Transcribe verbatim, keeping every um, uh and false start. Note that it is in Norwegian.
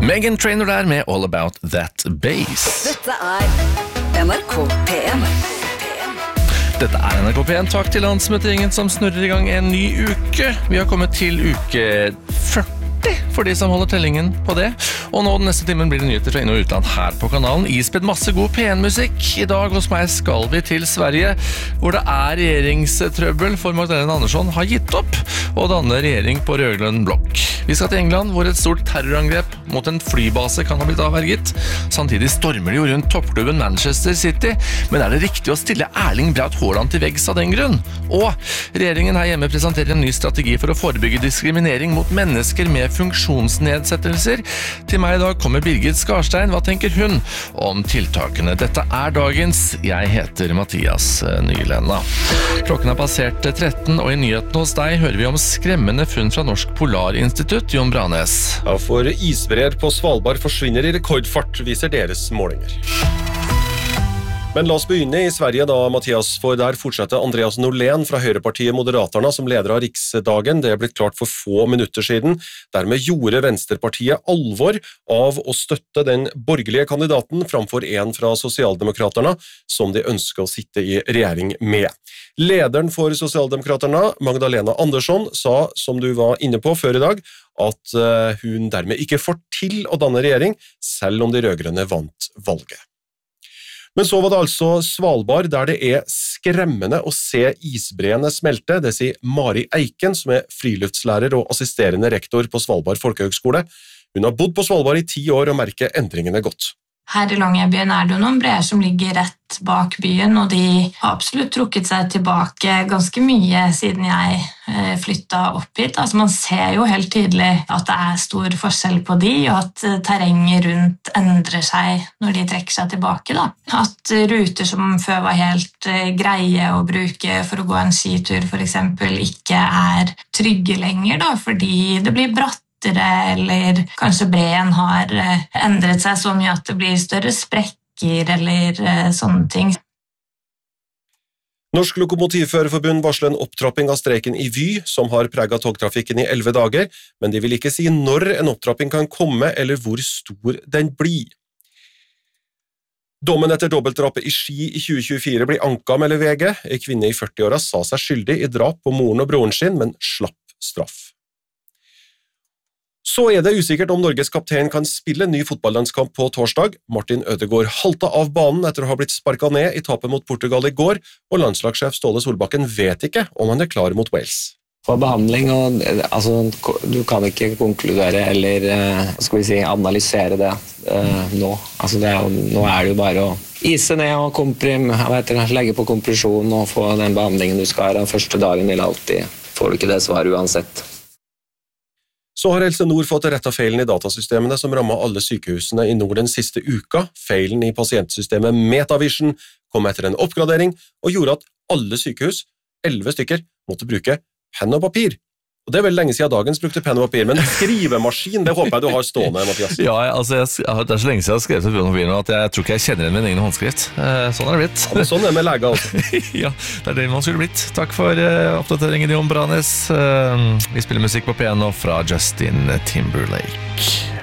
Meghan Trainor der med All About That Bass. Dette er N R K P en. Dette er N R K P en. Takk til landsmøteringen som snurrer i gang en ny uke. Vi har kommet til uke førti for de som holder tellingen på det. Og nå den neste timen blir det nyheter fra inn- og utland her på kanalen. Ispedd masse god P en-musikk. I dag hos meg skal vi til Sverige, hvor det er regjeringstrøbbel for Magdalena Andersson har gitt opp og danne regjering på rød-grønn blokk. Vi skal til England, hvor et stort terrorangrep mot en flybase kan ha blitt avverget. Samtidig stormer de jo rundt toppklubben Manchester City, men er det riktig å stille Erling Braut Haaland til veggs av den grunn? Og regjeringen her hjemme presenterer en ny strategi for å forebygge diskriminering mot mennesker med funksjonsnedsettelser. Til meg i dag kommer Birgit Skarstein. Hva tenker hun om tiltakene? Dette er dagens. Jeg heter Mathias Nylenda. Klokken er passert tretten, og i nyheten hos deg hører vi om skremmende funn fra Norsk Polarinstitutt. Jon Branes. Ja, for isbreer på Svalbard forsvinner i rekordfart, viser deres målinger. Men la oss begynne i Sverige da, Mathias, for der fortsetter Andreas Norlén fra Høyrepartiet Moderaterna som leder av Riksdagen. Det er blitt klart for få minutter siden. Dermed gjorde Venstrepartiet alvor av å støtte den borgerlige kandidaten framfor en fra Sosialdemokraterna, som de ønsker å sitte i regjering med. Lederen for Sosialdemokraterna, Magdalena Andersson, sa, som du var inne på før i dag, at hun dermed ikke får til å danne regjering, selv om de rødgrønne vant valget. Men så var det altså Svalbard, der det er skremmende å se isbreene smelte, det sier Mari Eiken, som er friluftslærer og assisterende rektor på Svalbard Folkehøgskole. Hun har bodd på Svalbard i ti år og merker endringene godt. Her i Longyearbyen er det jo noen breer som ligger rett bak byen, og de har absolutt trukket seg tilbake ganske mye siden jeg flyttet opp hit. Altså man ser jo helt tydelig at det er stor forskjell på de, og at terrenget rundt endrer seg når de trekker seg tilbake. Da. At ruter som før var helt greie å bruke for å gå en skitur for eksempel, ikke er trygge lenger, da, fordi det blir bratt, eller kanskje breen har endret seg så mye at det blir større sprekker eller sånne ting. Norsk Lokomotivførerforbund varsler en opptrapping av streiken i Vy, som har preget togtrafikken i elleve dager, men de vil ikke si når en opptrapping kan komme eller hvor stor den blir. Dommen etter dobbeltdrapet i Ski i tjue tjuefire blir anka, melder V G. En kvinne i førti-åra sa seg skyldig i drap på moren og broren sin, men slapp straff. Så er det usikkert om Norges kaptein kan spille en ny fotballlandskamp på torsdag. Martin Ødegaard halta av banen etter å ha blitt sparket ned i tapet mot Portugal i går, og landslagssjef Ståle Solbakken vet ikke om han er klar mot Wales. For behandling, og, altså, du kan ikke konkludere eller skal vi si, analysere det uh, nå. Altså, det er, nå er det jo bare å ise ned og komprim, vet, legge på kompresjon og få den behandlingen du skal ha den første dagen eller alltid. Får du ikke det svaret uansett. Så har Helse Nord fått rettet feilen i datasystemene som rammet alle sykehusene i nord den siste uka. Feilen i pasientsystemet Metavision kom etter en oppgradering og gjorde at alle sykehus, elleve stykker, måtte bruke penn og papir. Og det er vel lenge siden dagens brukte penn og papir, men skrivemaskin, det håper jeg du har stående, Mathias. Ja, altså, jeg, det er så lenge siden jeg har skrevet på penn og papir nå, at jeg tror ikke jeg kjenner igjen min egen håndskrift. Sånn er det blitt. Ja, men sånn er det med leger også. Ja, det er det man skulle blitt. Takk for uh, oppdateringen, Jon Branes. Uh, vi spiller musikk på piano fra Justin Timberlake.